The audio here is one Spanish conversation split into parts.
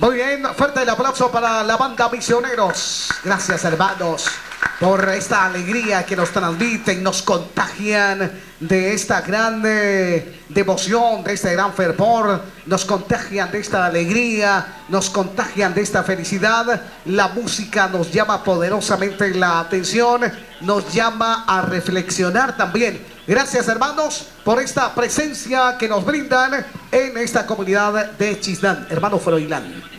Muy bien, fuerte el aplauso para la banda Misioneros. Gracias, hermanos, por esta alegría que nos transmiten, nos contagian de esta grande devoción, de este gran fervor, nos contagian de esta alegría, nos contagian de esta felicidad. La música nos llama poderosamente la atención, nos llama a reflexionar también. Gracias, hermanos, por esta presencia que nos brindan en esta comunidad de Chislán. Hermano Froilán.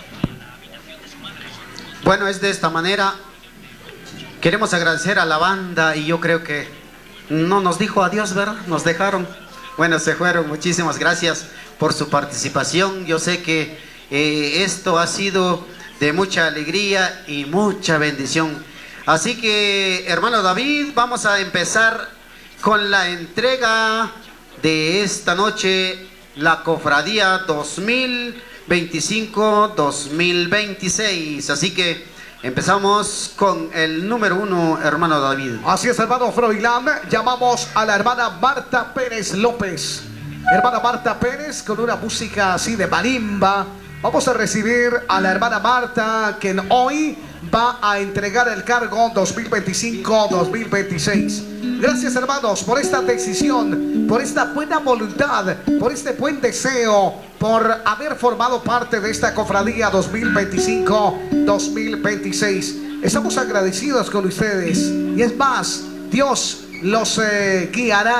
Bueno, es de esta manera. Queremos agradecer a la banda y yo creo que no nos dijo adiós, ¿verdad? Nos dejaron. Bueno, se fueron. Muchísimas gracias por su participación. Yo sé que esto ha sido de mucha alegría y mucha bendición. Así que, hermano David, vamos a empezar con la entrega de esta noche, la Cofradía 2025-2026. Así que empezamos con el número 1, hermano David. Así es, hermano Froilán. Llamamos a la hermana Marta Pérez López. Hermana Marta Pérez, con una música así de marimba. Vamos a recibir a la hermana Marta, quien hoy va a entregar el cargo 2025-2026. Gracias, hermanos, por esta decisión, por esta buena voluntad, por este buen deseo, por haber formado parte de esta cofradía 2025-2026. Estamos agradecidos con ustedes y es más, Dios los guiará.